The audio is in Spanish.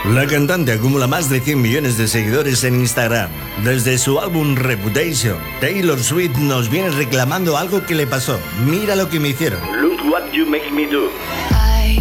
La cantante acumula más de 100 millones de seguidores en Instagram. Desde su álbum Reputation, Taylor Swift nos viene reclamando algo que le pasó. Mira lo que me hicieron. Look what you make me do.